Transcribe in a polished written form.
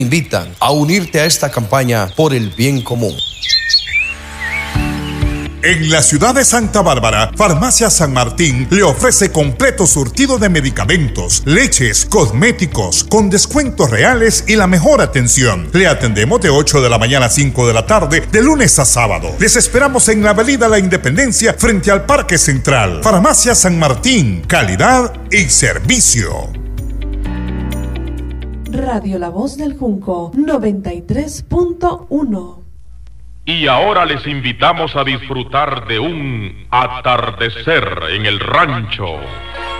Invitan a unirte a esta campaña por el bien común. En la ciudad de Santa Bárbara, Farmacia San Martín le ofrece completo surtido de medicamentos, leches, cosméticos, con descuentos reales y la mejor atención. Le atendemos de 8 de la mañana a 5 de la tarde, de lunes a sábado. Les esperamos en la Avenida La Independencia, frente al Parque Central. Farmacia San Martín, calidad y servicio. Radio La Voz del Junco, 93.1. Y ahora les invitamos a disfrutar de un atardecer en el rancho.